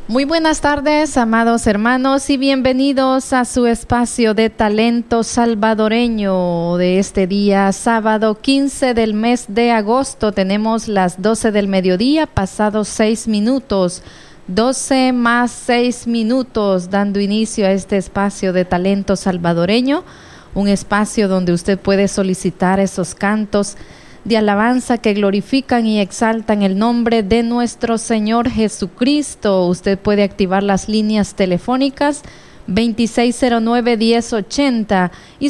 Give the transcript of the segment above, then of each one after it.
Muy buenas tardes, amados hermanos, y bienvenidos a su espacio de talento salvadoreño de este día, sábado 15 del mes de agosto. Tenemos las 12 del mediodía, pasados 6 minutos, 12 más 6 minutos, dando inicio a este espacio de talento salvadoreño, un espacio donde usted puede solicitar esos cantos de alabanza que glorifican y exaltan el nombre de nuestro Señor Jesucristo. Usted puede activar las líneas telefónicas 2609-1080 y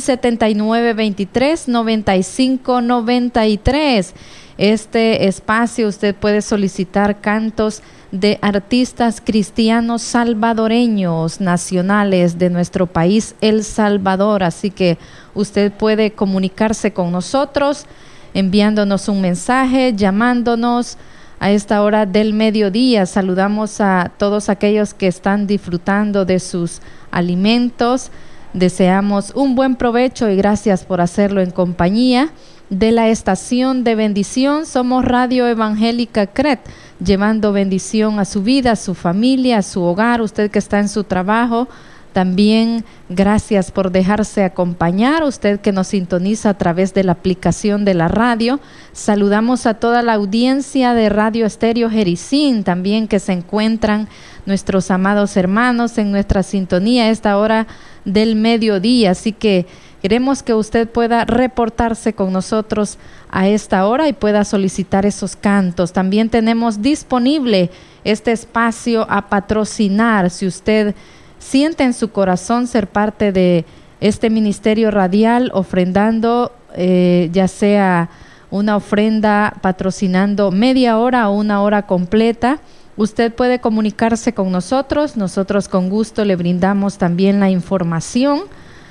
7923-9593. Este espacio usted puede solicitar cantos de artistas cristianos salvadoreños nacionales de nuestro país, El Salvador. Así que usted puede comunicarse con nosotros enviándonos un mensaje, llamándonos a esta hora del mediodía. Saludamos a todos aquellos que están disfrutando de sus alimentos. Deseamos un buen provecho y gracias por hacerlo en compañía de la estación de bendición. Somos Radio Evangélica CRET, llevando bendición a su vida, a su familia, a su hogar, usted que está en su trabajo. También gracias por dejarse acompañar, usted que nos sintoniza a través de la aplicación de la radio. Saludamos a toda la audiencia de Radio Estéreo Jericín, también que se encuentran nuestros amados hermanos en nuestra sintonía a esta hora del mediodía. Así que queremos que usted pueda reportarse con nosotros a esta hora y pueda solicitar esos cantos. También tenemos disponible este espacio a patrocinar. Si usted siente en su corazón ser parte de este ministerio radial, ofrendando, ya sea una ofrenda patrocinando media hora o una hora completa, usted puede comunicarse con nosotros. Nosotros con gusto le brindamos también la información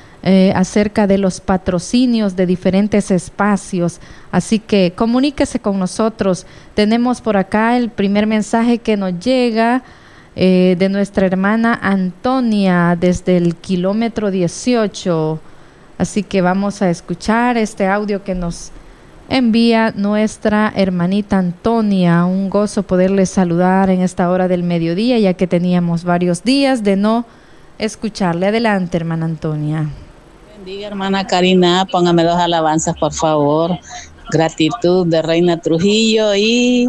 acerca de los patrocinios de diferentes espacios. Así que comuníquese con nosotros. Tenemos por acá el primer mensaje que nos llega de nuestra hermana Antonia desde el kilómetro 18. Así que vamos a escuchar este audio que nos envía nuestra hermanita Antonia. Un gozo poderle saludar en esta hora del mediodía, ya que teníamos varios días de no escucharle. Adelante, hermana Antonia. Bendiga, hermana Karina, póngame 2 alabanzas, por favor. Gratitud de Reina Trujillo y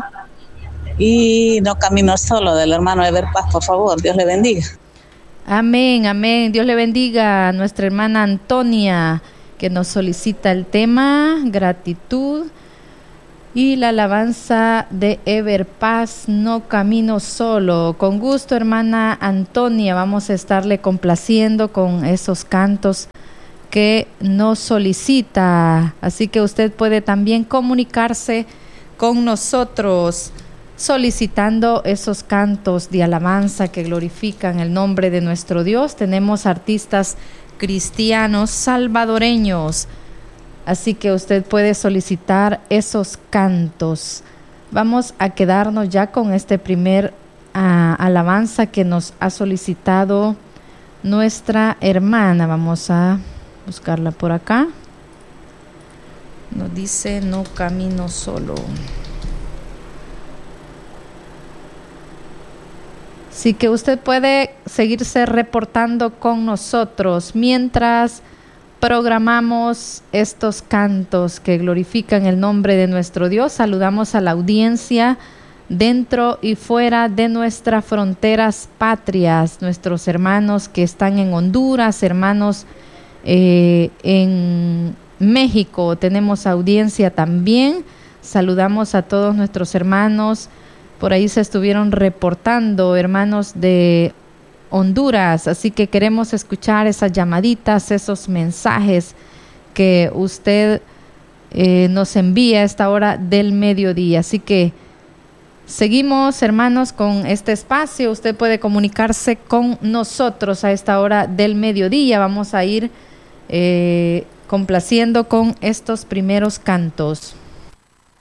No Camino Solo, del hermano Ever Paz, por favor. Dios le bendiga. Amén, amén. Dios le bendiga a nuestra hermana Antonia, que nos solicita el tema gratitud y la alabanza de Ever Paz, No Camino Solo. Con gusto, hermana Antonia, vamos a estarle complaciendo con esos cantos que nos solicita. Así que usted puede también comunicarse con nosotros solicitando esos cantos de alabanza que glorifican el nombre de nuestro Dios. Tenemos artistas cristianos salvadoreños, así que usted puede solicitar esos cantos. Vamos a quedarnos ya con este primer alabanza que nos ha solicitado nuestra hermana. Vamos a buscarla por acá. Nos dice No Camino Solo. Así que usted puede seguirse reportando con nosotros mientras programamos estos cantos que glorifican el nombre de nuestro Dios. Saludamos a la audiencia dentro y fuera de nuestras fronteras patrias, nuestros hermanos que están en Honduras, hermanos en México. Tenemos audiencia también. Saludamos a todos nuestros hermanos. Por ahí se estuvieron reportando hermanos de Honduras, así que queremos escuchar esas llamaditas, esos mensajes que usted nos envía a esta hora del mediodía. Así que seguimos, hermanos, con este espacio. Usted puede comunicarse con nosotros a esta hora del mediodía. Vamos a ir complaciendo con estos primeros cantos.